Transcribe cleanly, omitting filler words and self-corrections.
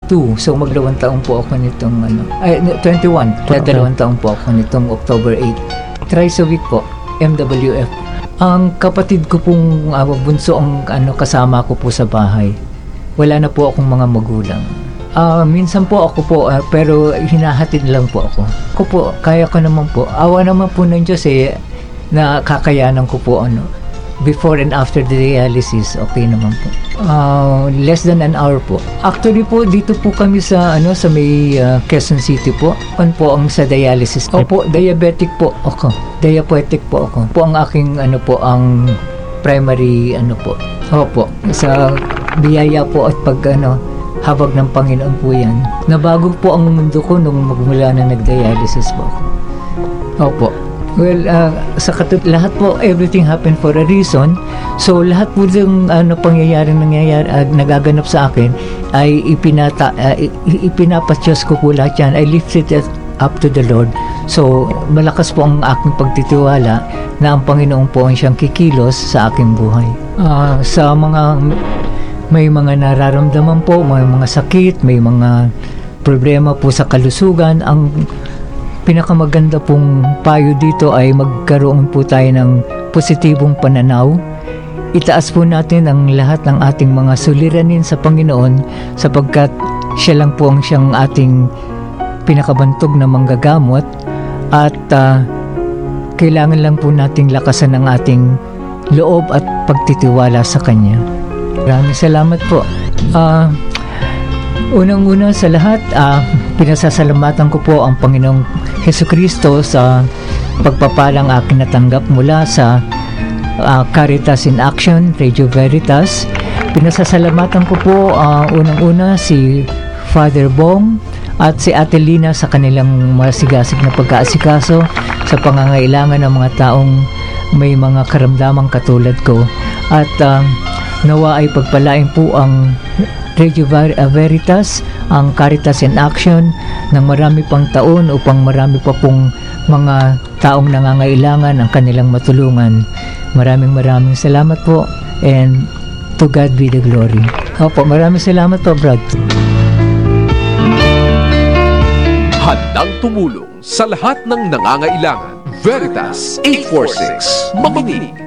22. So maglawang taon po ako nitong 21. Kaya 2 taon po ako nitong October 8. Thrice a week po, MWF. Ang kapatid ko pong bunso ang kasama ko po sa bahay. Wala na po akong mga magulang. Minsan po ako po, pero hinahatid lang po ako. Ako po, kaya ko naman po. Awa naman po ng Diyos na kakayanan ko po before and after the dialysis, okay naman po. Less than an hour po. Actually po, dito po kami sa may Quezon City po. Po ang sa dialysis. Opo, diabetic po ako. Diabetic po ako. Po ang aking ang primary po. Opo, sa biyaya po at pag habag ng Panginoon po yan. Nabago po ang mundo ko nung magmula na nag-dialysis po ako. Opo. Well, lahat po, everything happened for a reason. So, lahat po yung nagaganap sa akin ay ipinapatyos ko po lahat yan. I lifted it up to the Lord. So, malakas po ang aking pagtitiwala na ang Panginoon po ang siyang kikilos sa aking buhay. Sa may mga nararamdaman po, may mga sakit, may mga problema po sa kalusugan, ang pinakamaganda pong payo dito ay magkaroon po tayo ng positibong pananaw. Itaas po natin ang lahat ng ating mga suliranin sa Panginoon sapagkat siya lang po ang siyang ating pinakabantog na manggagamot at kailangan lang po nating lakasan ang ating loob at pagtitiwala sa Kanya. Maraming salamat po. Unang-una sa lahat, pinasasalamatan ko po ang Panginoong Hesukristo sa pagpapalang aking natanggap mula sa Caritas in Action, Radio Veritas. Pinasasalamatan ko po unang-una si Father Bong at si Ate Lina sa kanilang masigasig na pag-aasikaso sa pangangailangan ng mga taong may mga karamdamang katulad ko. At nawa ay pagpalain po ang Radio Veritas, ang Caritas in Action ng marami pang taon upang marami pa pong mga taong nangangailangan ang kanilang matulungan. Maraming salamat po and to God be the glory. Opo, maraming salamat po, Brad. Handang tumulong sa lahat ng nangangailangan. Veritas 846 makinig